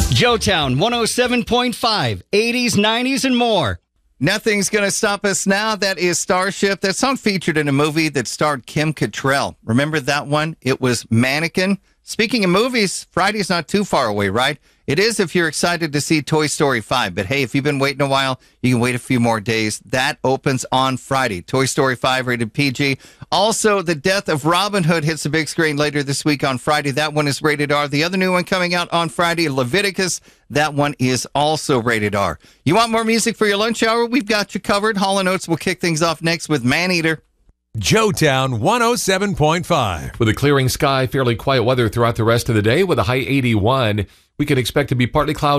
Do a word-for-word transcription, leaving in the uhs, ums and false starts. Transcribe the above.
Joetown one oh seven point five, eighties, nineties, and more. Nothing's Gonna Stop Us Now. That is Starship. That song featured in a movie that starred Kim Cattrall. Remember that one? It was Mannequin. Speaking of movies, Friday's not too far away, right? It is if you're excited to see Toy Story five. But hey, if you've been waiting a while, you can wait a few more days. That opens on Friday. Toy Story five rated P G. Also, The Death of Robin Hood hits the big screen later this week on Friday. That one is rated R. The other new one coming out on Friday, Leviticus, that one is also rated R. You want more music for your lunch hour? We've got you covered. Hall and Oates will kick things off next with Maneater. Joetown one oh seven point five. With a clearing sky, fairly quiet weather throughout the rest of the day with a high eighty-one. We can expect to be partly cloudy